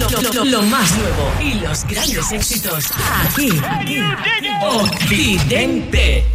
Lo más nuevo y los grandes éxitos aquí. Occidente.